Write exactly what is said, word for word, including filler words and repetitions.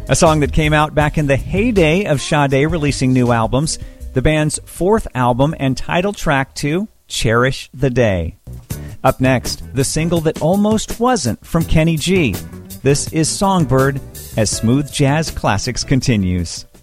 A song that came out back in the heyday of Sade releasing new albums, the band's fourth album and title track to Cherish the Day. Up next, the single that almost wasn't from Kenny G. This is Songbird as Smooth Jazz Classics continues.